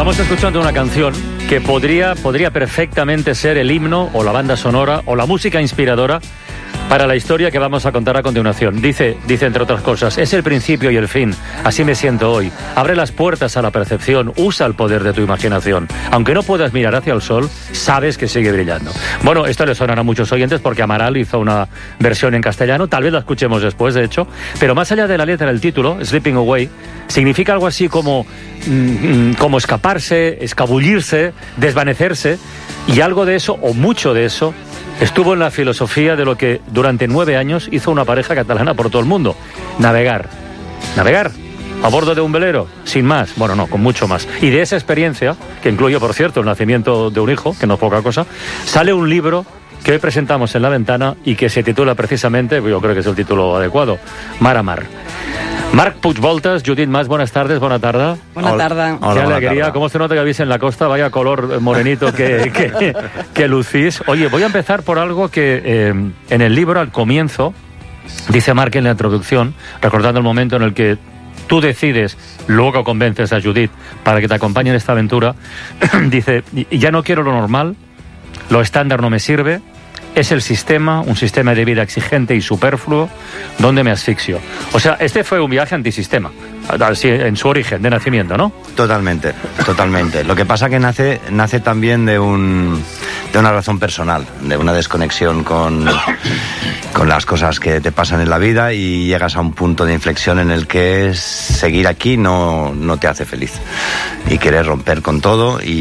Estamos escuchando una canción que podría perfectamente ser el himno o la banda sonora o la música inspiradora para la historia que vamos a contar a continuación. Dice entre otras cosas, es el principio y el fin, así me siento hoy. Abre las puertas a la percepción, usa el poder de tu imaginación. Aunque no puedas mirar hacia el sol, sabes que sigue brillando. Bueno, esto le sonará a muchos oyentes porque Amaral hizo una versión en castellano, tal vez la escuchemos después, de hecho, pero más allá de la letra, el título, Slipping Away, significa algo así como escaparse, escabullirse, desvanecerse, y algo de eso, o mucho de eso, estuvo en la filosofía de lo que durante 9 años hizo una pareja catalana por todo el mundo. Navegar a bordo de un velero, sin más, bueno, no, con mucho más. Y de esa experiencia, que incluye, por cierto, el nacimiento de un hijo, que no es poca cosa, sale un libro que hoy presentamos en La Ventana y que se titula precisamente, yo creo que es el título adecuado, Mar a Mar. Marc Puigvoltas, Judit Mas, buenas tardes, buena tarde. Buena tarde. Qué alegría, cómo se nota que vivís en la costa, vaya color morenito que lucís. Oye, voy a empezar por algo que en el libro, al comienzo, dice Marc en la introducción, recordando el momento en el que tú decides, luego convences a Judit para que te acompañe en esta aventura, dice, ya no quiero lo normal, lo estándar no me sirve, es el sistema, un sistema de vida exigente y superfluo, donde me asfixio. O sea, este fue un viaje antisistema, así en su origen, de nacimiento, ¿no? Totalmente. Lo que pasa que nace también de una razón personal, de una desconexión con las cosas que te pasan en la vida, y llegas a un punto de inflexión en el que seguir aquí no te hace feliz y quieres romper con todo